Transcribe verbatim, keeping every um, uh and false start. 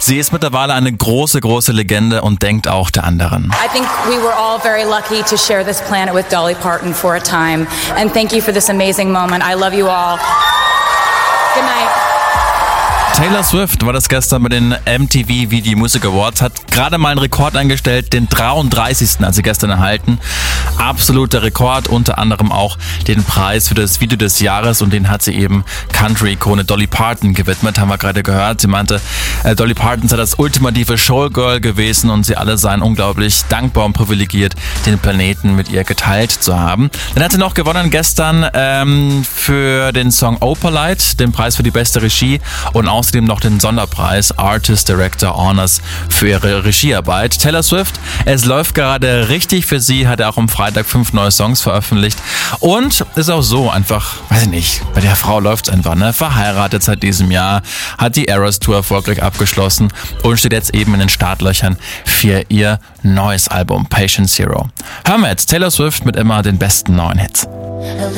Sie ist mittlerweile eine große, große Legende und denkt auch der anderen. I think we were all very lucky to share this planet with Dolly Parton for a time. And thank you for this amazing moment. I love you all. Good night. Taylor Swift war das gestern bei den M T V Video Music Awards, hat gerade mal einen Rekord eingestellt, den dreiunddreißigsten hat sie gestern erhalten. Absoluter Rekord, unter anderem auch den Preis für das Video des Jahres und den hat sie eben Country-Ikone Dolly Parton gewidmet, haben wir gerade gehört. Sie meinte, äh, Dolly Parton sei das ultimative Showgirl gewesen und sie alle seien unglaublich dankbar und privilegiert, den Planeten mit ihr geteilt zu haben. Dann hat sie noch gewonnen gestern ähm, für den Song Opalite, den Preis für die beste Regie und außerdem noch den Sonderpreis Artist Director Honors für ihre Regiearbeit. Taylor Swift, es läuft gerade richtig für sie, hat er auch am Freitag fünf neue Songs veröffentlicht und ist auch so einfach, weiß ich nicht, bei der Frau läuft's einfach, ne? Verheiratet seit diesem Jahr, hat die Eras Tour erfolgreich abgeschlossen und steht jetzt eben in den Startlöchern für ihr neues Album Patient Zero. Hören wir jetzt Taylor Swift mit immer den besten neuen Hits.